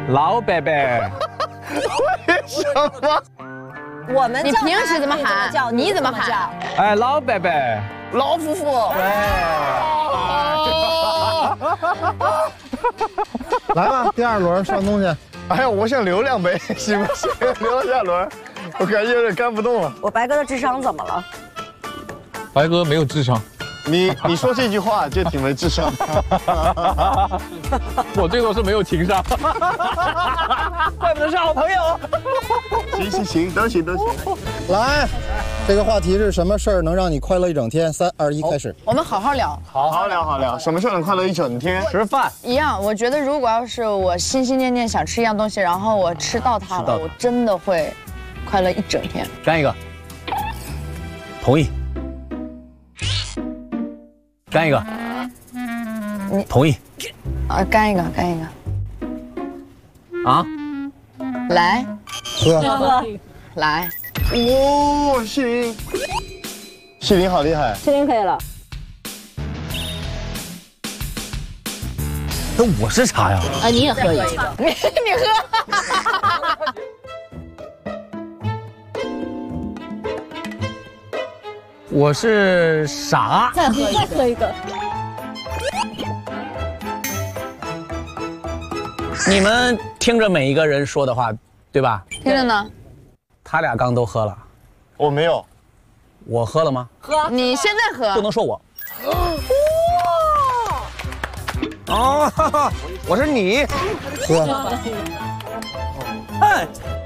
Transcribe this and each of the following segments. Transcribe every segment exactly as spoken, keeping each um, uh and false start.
老伯伯。 为什么？ 我们你平时怎么喊？ 叫你怎么喊？ 哎，老伯伯， 老夫妇。 对。 来吧，第二轮上东西。 哎呀，我想留两杯，行不行？留下轮，我感觉有点干不动了。 我白哥的智商怎么了？ 白哥没有智商。 你你说这句话就挺没智商。 我最多是没有情商。 怪不得是好朋友。 行行行，都行都行。 来，这个话题是什么事儿能让你快乐一整天？三二一，开始。 我们好好聊。 好好聊好聊，什么事能快乐一整天？ 吃饭一样，我觉得如果要是我心心念念想吃一样东西，然后我吃到它了，我真的会快乐一整天。 干一个。同意。干一个。 你同意。 啊，干一个，干一个。 啊。 来。 喝。 喝。 来。 哦，西林，西林好厉害。 西林可以了。 那我是啥呀？ 啊，你也喝一个。 你你喝。 我是傻。 再喝一个。再喝一个。 你们听着每一个人说的话，对吧？ 听着呢。 他俩刚都喝了， 我没有。 我喝了吗？ 喝。你现在喝。 不能说我。哇！哦，我是你。 喝。 哎。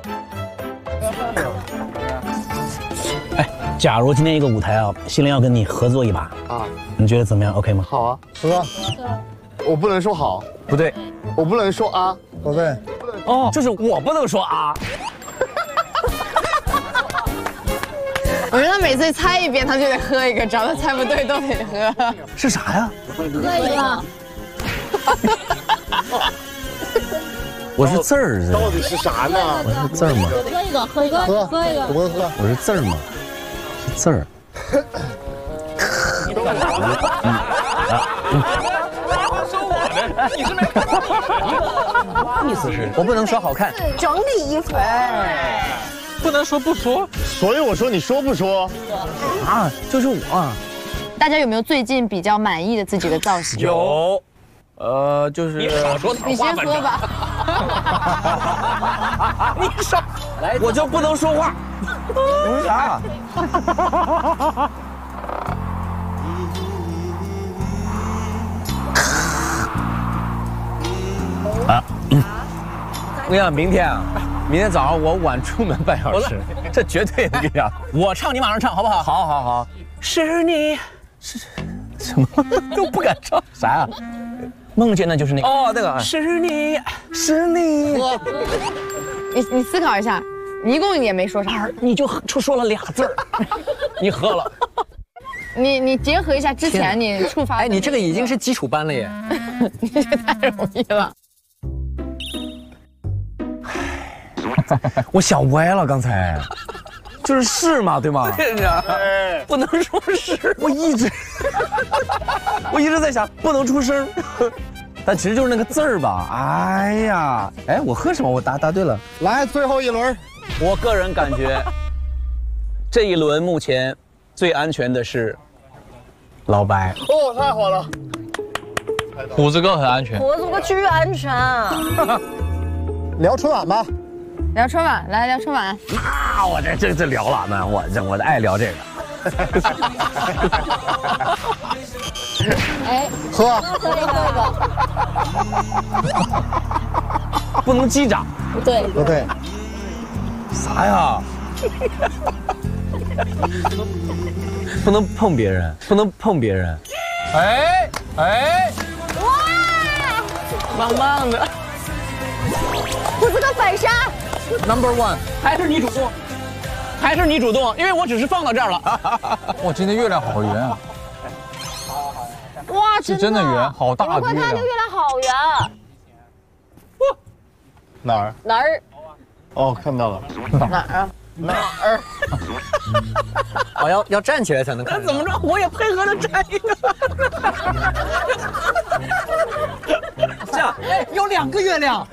哎，假如今天一个舞台啊，心凌要跟你合作一把啊，你觉得怎么样 ？OK 吗？ 好啊。 喝。 我不能说好。 不对。 我不能说啊。 宝贝。 哦，就是我不能说啊。 我觉得他每次猜一遍，他就得喝一个，只要他猜不对都得喝。 是啥呀？ 喝一个。 我是字儿。 到底是啥呢？ 我是字儿吗？ 喝一个，喝一个， 喝， 喝一个。 我喝。 我是字儿吗？是字儿。 你是没看到意思是我不能说好看， 整理衣服。 哎， 不能说不说。 所以我说你说不说？ 啊，就是我。 大家有没有最近比较满意的自己的造型？ 有，呃，就是你少说你先喝吧。 你少来，我就不能说话。为啥？啊，嗯，我跟你讲，明天啊，明天早上我晚出门半小时，这绝对我跟你讲，我唱你马上唱，好不好？好，好，好。是你，是什么都不敢唱，啥呀？梦见的就是那个哦，那个是你，是你。 你你思考一下，你一共也没说啥， 你就出说了俩字儿，你喝了。 你你结合一下之前你触发， 哎，你这个已经是基础班了耶， 你这太容易了。 我想歪了，刚才，就是是嘛，对吗？对呀，不能说是，我一直，我一直在想不能出声，但其实就是那个字儿吧。哎呀，哎，我喝什么？我答答对了。 来，最后一轮。 我个人感觉，这一轮目前最安全的是老白。 哦，太好了。 胡子哥很安全。 胡子哥巨安全。 聊春晚吧。 聊春晚，来聊春晚。 啊，我这这这聊了呢，我这我爱聊这个。 哎， 喝。 喝一个，喝一个。 不能击掌。 不对， 不对。 啥呀？不能碰别人，不能碰别人。 哎哎， 哇， 棒棒的。 胡子哥反杀。 Number one， 还是你主动，还是你主动，因为我只是放到这儿了。 哇，今天月亮好圆啊！ 哇， 是真的圆，好大的月亮。 我看他的月亮好圆。 哪儿？ 哪儿？ 哦，看到了。 哪儿啊？哪儿？ 我要要站起来才能看。那怎么着？我也配合着站一个。这样，哎，有两个月亮。